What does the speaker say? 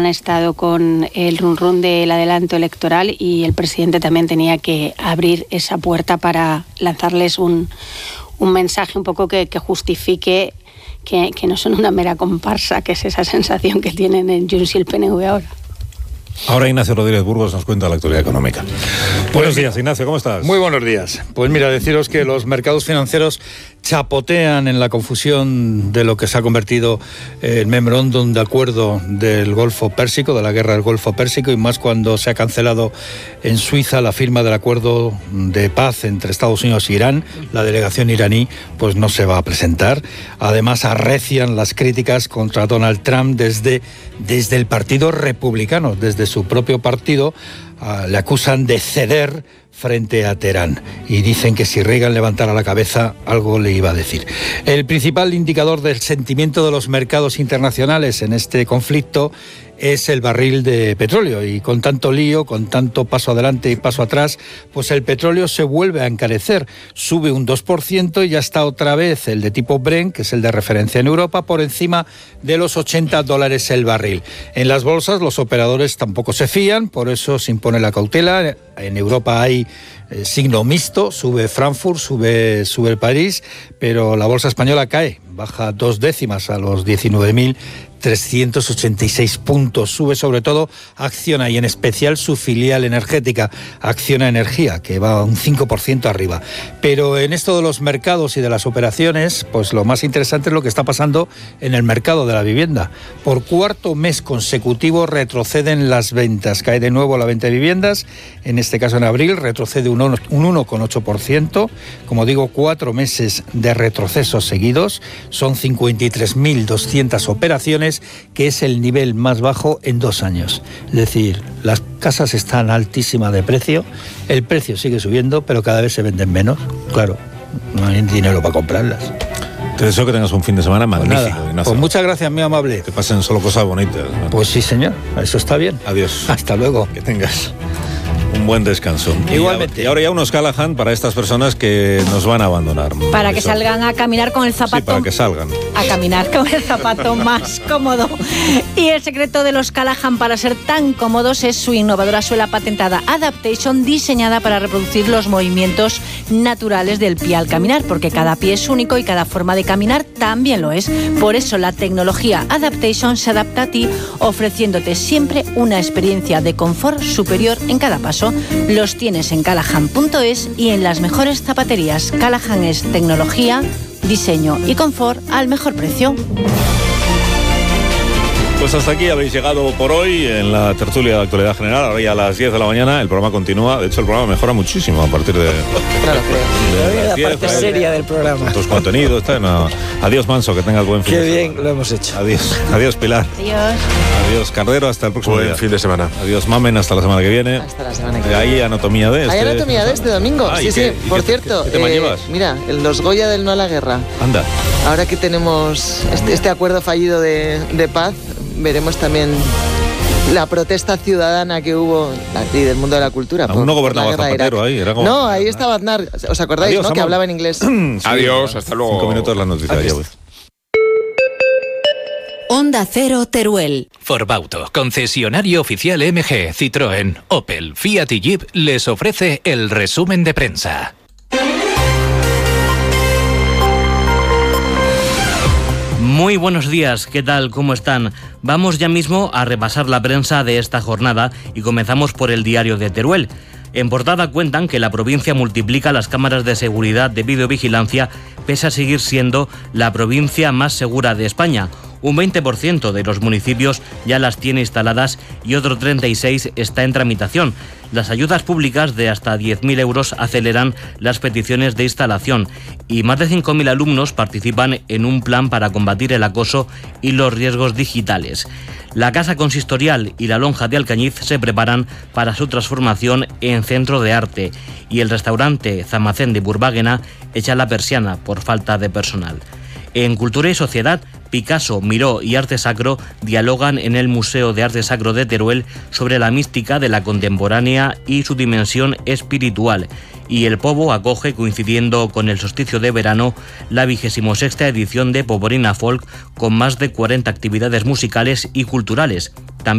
han estado con el run del adelanto electoral y el presidente también tenía que abrir esa puerta para lanzarles un mensaje un poco que justifique que no son una mera comparsa, que es esa sensación que tienen en Junts y el PNV ahora. Ahora Ignacio Rodríguez Burgos nos cuenta la actualidad económica. Buenos días, Ignacio, ¿cómo estás? Muy buenos días. Pues mira, deciros que los mercados financieros chapotean en la confusión de lo que se ha convertido el memorándum de acuerdo del Golfo Pérsico, de la guerra del Golfo Pérsico, y más cuando se ha cancelado en Suiza la firma del acuerdo de paz entre Estados Unidos e Irán. La delegación iraní pues no se va a presentar. Además arrecian las críticas contra Donald Trump desde el Partido Republicano, desde su propio partido. Le acusan de ceder frente a Teherán y dicen que si Reagan levantara la cabeza algo le iba a decir. El principal indicador del sentimiento de los mercados internacionales en este conflicto es el barril de petróleo, y con tanto lío, con tanto paso adelante y paso atrás, pues el petróleo se vuelve a encarecer, sube un 2% y ya está otra vez el de tipo Brent, que es el de referencia en Europa, por encima de los $80 el barril. En las bolsas los operadores tampoco se fían, por eso se impone la cautela. En Europa hay signo mixto, sube Frankfurt, sube el París, pero la bolsa española cae, baja 2 décimas a los 19.386 puntos. Sube sobre todo Acciona y en especial su filial energética, Acciona Energía, que va un 5% arriba. Pero en esto de los mercados y de las operaciones, pues lo más interesante es lo que está pasando en el mercado de la vivienda. Por cuarto mes consecutivo retroceden las ventas. Cae de nuevo la venta de viviendas, en este caso en abril retrocede un 1,8%. Como digo, 4 meses de retrocesos seguidos. Son 53.200 operaciones, que es el nivel más bajo en 2 años. Es decir, las casas están altísimas de precio, el precio sigue subiendo, pero cada vez se venden menos. Claro, no hay dinero para comprarlas. Te deseo que tengas un fin de semana magnífico, pues Ignacio. Pues muchas gracias, muy amable. Que pasen solo cosas bonitas, ¿no? Pues sí, señor, eso está bien. Adiós. Hasta luego. Que tengas un buen descanso. Igualmente. Y ahora ya unos Callahan para estas personas que nos van a abandonar. Para que salgan a caminar con el zapato. Sí, para que salgan. A caminar con el zapato más cómodo. Y el secreto de los Callahan para ser tan cómodos es su innovadora suela patentada Adaptation, diseñada para reproducir los movimientos naturales del pie al caminar, porque cada pie es único y cada forma de caminar también lo es. Por eso la tecnología Adaptation se adapta a ti, ofreciéndote siempre una experiencia de confort superior en cada paso. Los tienes en Callahan.es y en las mejores zapaterías. Callahan es tecnología, diseño y confort al mejor precio. Pues hasta aquí habéis llegado por hoy en la tertulia de actualidad general. Ahora ya a las 10 de la mañana el programa continúa. De hecho, el programa mejora muchísimo a partir de... Claro, la parte seria del programa. Tus contenidos. No. Adiós, Manso, que tengas buen fin de semana. Qué bien lo hemos hecho. Adiós, Pilar. Adiós. Adiós, Cardero, hasta el próximo día. Fin de semana. Adiós, Mamen, hasta la semana que viene. Hasta la semana que viene. Hay anatomía de este. Hay anatomía de este domingo. Sí. Por cierto, ¿qué tema llevas? Mira, los Goya del No a la Guerra. Anda. Ahora que tenemos este acuerdo fallido de paz, veremos también la protesta ciudadana que hubo aquí del mundo de la cultura. Aún no gobernaba Zapatero ahí. Era como... No, ahí estaba Aznar. ¿Os acordáis? Adiós, ¿no? Que hablaba en inglés. Sí, Adiós, hasta luego. 5 minutos las noticias. Ya voy. Onda Cero Teruel. Forbauto, concesionario oficial MG, Citroën, Opel, Fiat y Jeep, les ofrece el resumen de prensa. Muy buenos días, ¿qué tal? ¿Cómo están? Vamos ya mismo a repasar la prensa de esta jornada y comenzamos por el diario de Teruel. En portada cuentan que la provincia multiplica las cámaras de seguridad de videovigilancia pese a seguir siendo la provincia más segura de España. Un 20% de los municipios ya las tiene instaladas y otro 36% está en tramitación. Las ayudas públicas de hasta 10.000 euros aceleran las peticiones de instalación y más de 5.000 alumnos participan en un plan para combatir el acoso y los riesgos digitales. La Casa Consistorial y la Lonja de Alcañiz se preparan para su transformación en centro de arte y el restaurante Zamacén de Burbáguena echa la persiana por falta de personal. En Cultura y Sociedad, Picasso, Miró y Arte Sacro dialogan en el Museo de Arte Sacro de Teruel sobre la mística de la contemporánea y su dimensión espiritual. Y el Pobo acoge, coincidiendo con el solsticio de verano, la 26ª edición de Poborina Folk con más de 40 actividades musicales y culturales. También